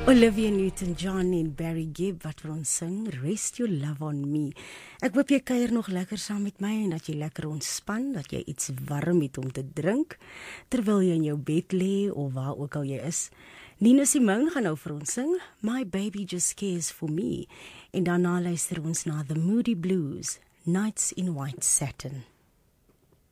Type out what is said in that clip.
Olivia Newton-John en Barry Gibb wat vir ons sing, Rest Your Love on Me. Ek hoop jy kuier nog lekker saam met my en dat jy lekker ontspan, dat jy iets warm het om te drink, terwyl jy in jou bed lê of waar ook al jy is. Nina Simone gaan nou vir ons sing, My Baby Just Cares For Me. En daarna luister ons na The Moody Blues, Nights in White Satin.